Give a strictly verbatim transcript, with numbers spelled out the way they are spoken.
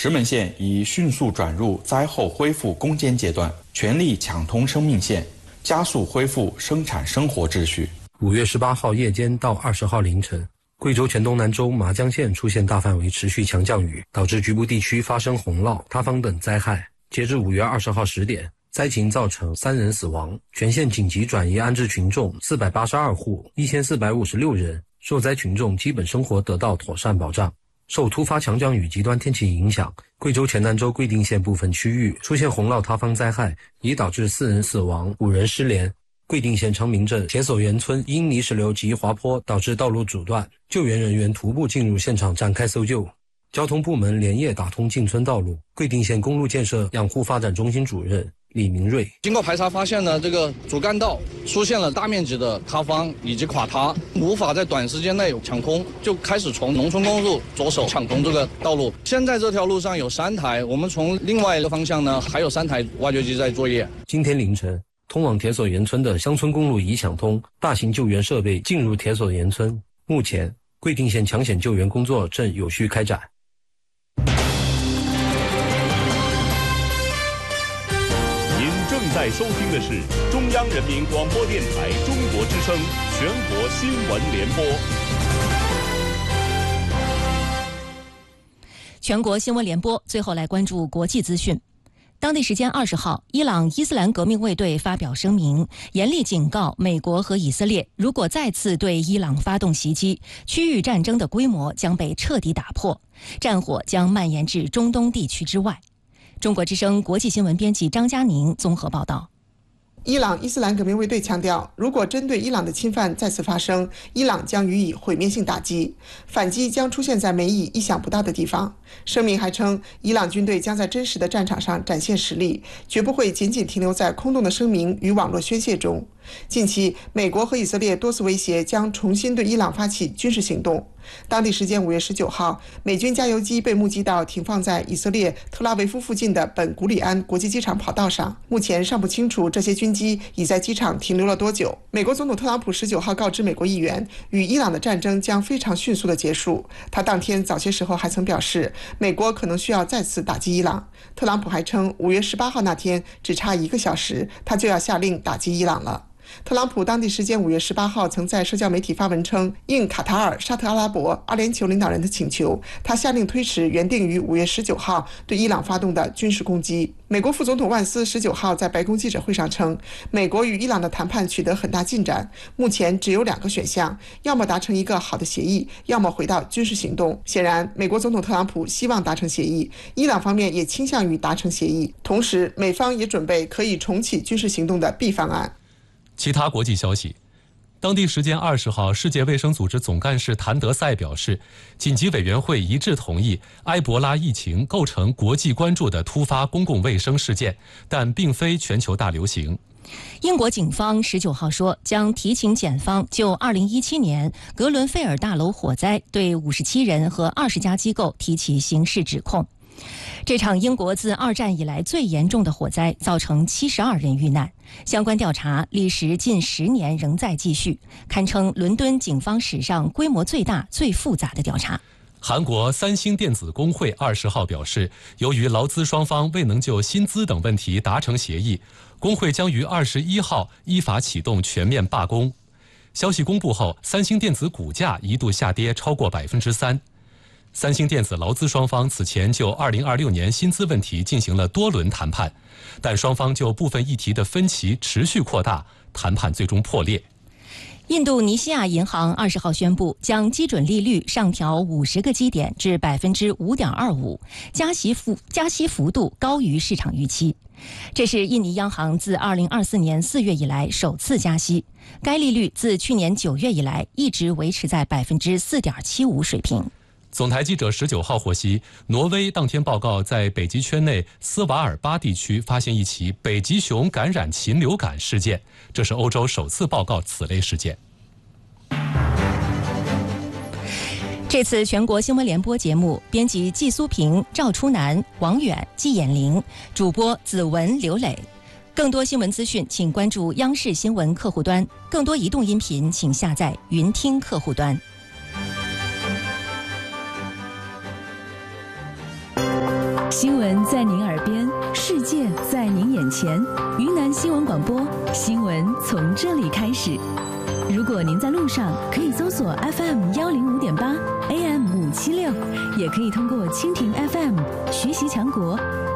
石门县已迅速转入灾后恢复攻坚阶段，全力抢通生命线，加速恢复生产生活秩序。 五月十八号夜间到二十号凌晨，贵州黔东南州麻江县出现大范围持续强降雨，导致局部地区发生洪涝、塌方等灾害。截至五月二十号十点，灾情造成三人死亡，全县紧急转移安置群众四百八十二户，一千四百五十六人，受灾群众基本生活得到妥善保障。受突发强降雨极端天气影响，贵州黔南州贵定县部分区域出现洪涝塌方灾害，已导致四人死亡，五人失联。贵定县昌明镇铁索园村因泥石流及滑坡导致道路阻断，救援人员徒步进入现场展开搜救。交通部门连夜打通进村道路。贵定县公路建设养护发展中心主任李明瑞， 经过排查发现呢，这个主干道出现了大面积的塌方以及垮塌，无法在短时间内抢通，就开始从农村公路着手抢通这个道路。现在这条路上有三台，我们从另外一个方向呢还有三台挖掘机在作业。 今天凌晨，通往铁索园村的乡村公路已抢通，大型救援设备进入铁索园村。目前，贵定县抢险救援工作正有序开展。 正在收听的是中央人民广播电台中国之声全国新闻联播。 全国新闻联播，最后来关注国际资讯。当地时间二十号，伊朗伊斯兰革命卫队发表声明，严厉警告美国和以色列，如果再次对伊朗发动袭击，区域战争的规模将被彻底打破，战火将蔓延至中东地区之外。中国之声国际新闻编辑张佳宁综合报道。 伊朗伊斯兰革命卫队强调，如果针对伊朗的侵犯再次发生，伊朗将予以毁灭性打击，反击将出现在美以意想不到的地方。声明还称，伊朗军队将在真实的战场上展现实力，绝不会仅仅停留在空洞的声明与网络宣泄中。近期，美国和以色列多次威胁将重新对伊朗发起军事行动。当地时间五月十九号，美军加油机被目击到停放在以色列特拉维夫附近的本古里安国际机场跑道上，目前尚不清楚这些军机已在机场停留了多久。美国总统特朗普十九号告知美国议员，与伊朗的战争将非常迅速地结束。他当天早些时候还曾表示，美国可能需要再次打击伊朗。特朗普还称，五月十八号那天只差一个小时，他就要下令打击伊朗了。特朗普当地时间五月十八号曾在社交媒体发文称，应卡塔尔、沙特阿拉伯、阿联酋领导人的请求，他下令推迟原定于五月十九号对伊朗发动的军事攻击。美国副总统万斯十九号在白宫记者会上称，美国与伊朗的谈判取得很大进展，目前只有两个选项，要么达成一个好的协议，要么回到军事行动。显然，美国总统特朗普希望达成协议，伊朗方面也倾向于达成协议，同时美方也准备可以重启军事行动的 B 方案。 其他国际消息，当地时间二十号，世界卫生组织总干事谭德赛表示，紧急委员会一致同意埃博拉疫情构成国际关注的突发公共卫生事件，但并非全球大流行。 英国警方十九号说，将提请检方就二零一七年格伦菲尔大楼火灾对五十七人和二十家机构提起刑事指控。这场英国自二战以来最严重的火灾造成七十二人遇难，相关调查历时近十年仍在继续，堪称伦敦警方史上规模最大、最复杂的调查。 韩国三星电子工会二十号表示，由于劳资双方未能就薪资等问题达成协议，工会将于二十一号依法启动全面罢工。消息公布后，三星电子股价一度下跌超过百分之三。三星电子劳资双方此前就二零二六年薪资问题进行了多轮谈判，但双方就部分议题的分歧持续扩大，谈判最终破裂。 印度尼西亚银行二十号宣布，将基准利率上调五十个基点至百分之五点二五，加息幅加息幅度高于市场预期。这是印尼央行自二零二四年四月以来首次加息，该利率自去年九月以来一直维持在百分之四点七五水平。 总台记者十九号获悉，挪威当天报告在北极圈内斯瓦尔巴地区发现一起北极熊感染禽流感事件，这是欧洲首次报告此类事件。 这次全国新闻联播节目，编辑季苏平、赵初南、王远、季衍玲，主播子文、刘磊。更多新闻资讯，请关注央视新闻客户端；更多移动音频，请下载云听客户端。 新闻在您耳边，世界在您眼前。云南新闻广播，新闻从这里开始。如果您在路上，可以搜索 F M 幺零五点八 A M 五七六，也可以通过蜻蜓 F M 学习强国